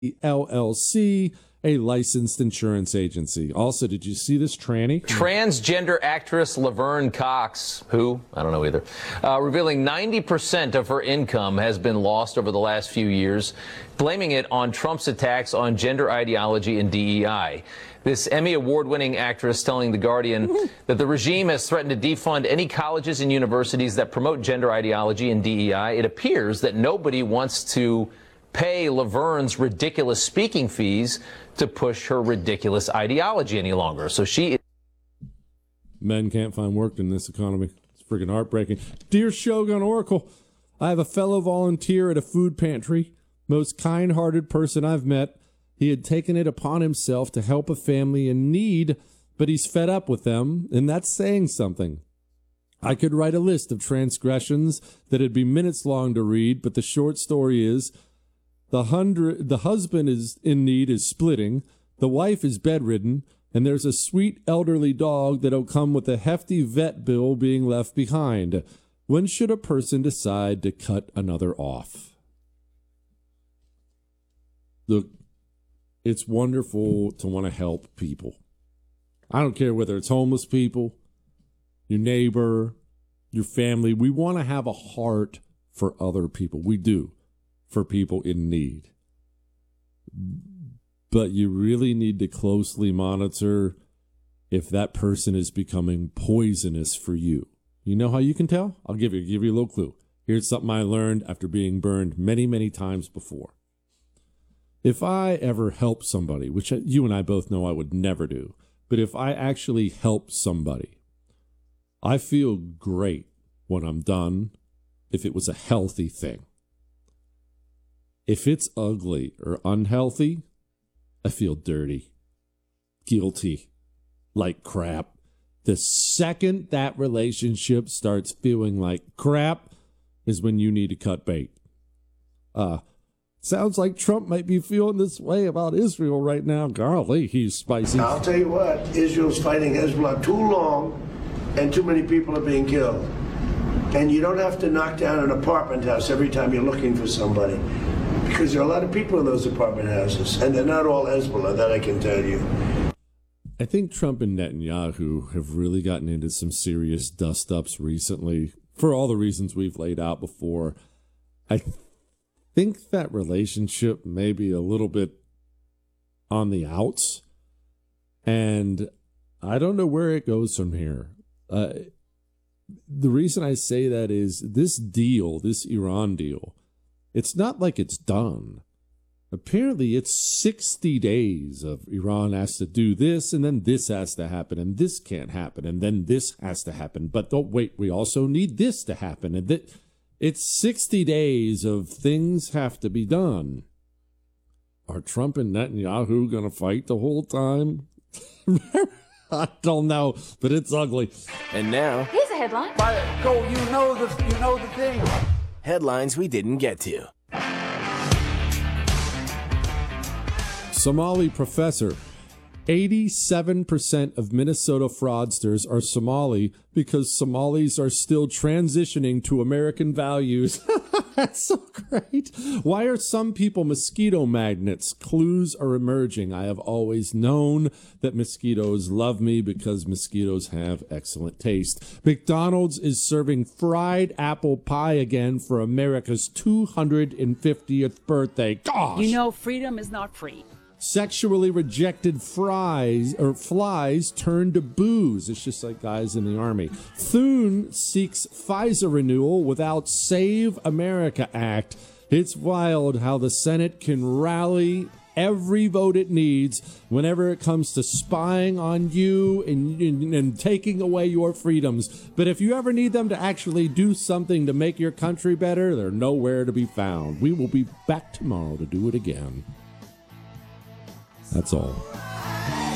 LLC, a licensed insurance agency. Also, did you see this tranny? Transgender actress Laverne Cox, who, I don't know either, revealing 90% of her income has been lost over the last few years, blaming it on Trump's attacks on gender ideology and DEI. This Emmy Award-winning actress telling The Guardian that the regime has threatened to defund any colleges and universities that promote gender ideology and DEI. It appears that nobody wants to pay Laverne's ridiculous speaking fees to push her ridiculous ideology any longer. So she... Men can't find work in this economy. It's freaking heartbreaking. Dear Shogun Oracle, I have a fellow volunteer at a food pantry. Most kind-hearted person I've met. He had taken it upon himself to help a family in need, but he's fed up with them, and that's saying something. I could write a list of transgressions that'd be minutes long to read, but the short story is the husband is in need is splitting, the wife is bedridden, and there's a sweet elderly dog that'll come with a hefty vet bill being left behind. When should a person decide to cut another off? Look, it's wonderful to want to help people. I don't care whether it's homeless people, your neighbor, your family. We want to have a heart for other people. We do, for people in need. But you really need to closely monitor if that person is becoming poisonous for you. You know how you can tell? I'll give you a little clue. Here's something I learned after being burned many, many times before. If I ever help somebody, which you and I both know I would never do, but if I actually help somebody, I feel great when I'm done if it was a healthy thing. If it's ugly or unhealthy, I feel dirty, guilty, like crap. The second that relationship starts feeling like crap is when you need to cut bait. Sounds like Trump might be feeling this way about Israel right now. Golly, he's spicy. I'll tell you what, Israel's fighting Hezbollah too long and too many people are being killed. And you don't have to knock down an apartment house every time you're looking for somebody, because there are a lot of people in those apartment houses, and they're not all Hezbollah, that I can tell you. I think Trump and Netanyahu have really gotten into some serious dust-ups recently for all the reasons we've laid out before. I think that relationship may be a little bit on the outs, and I don't know where it goes from here. The reason I say that is this deal, this Iran deal, it's not like it's done. Apparently, it's 60 days of Iran has to do this, and then this has to happen, and this can't happen, and then this has to happen. But don't wait, we also need this to happen. And it's 60 days of things have to be done. Are Trump and Netanyahu going to fight the whole time? I don't know, but it's ugly. And now, here's a headline. Go, you know the thing. Headlines we didn't get to. Somali professor. 87% of Minnesota fraudsters are Somali because Somalis are still transitioning to American values. That's so great. Why are some people mosquito magnets? Clues are emerging. I have always known that mosquitoes love me because mosquitoes have excellent taste. McDonald's is serving fried apple pie again for America's 250th birthday. Gosh! You know, freedom is not free. Sexually rejected flies turn to booze. It's just like guys in the army. Thune seeks FISA renewal without Save America Act. It's wild how the Senate can rally every vote it needs whenever it comes to spying on you and taking away your freedoms. But if you ever need them to actually do something to make your country better, they're nowhere to be found. We will be back tomorrow to do it again. That's all.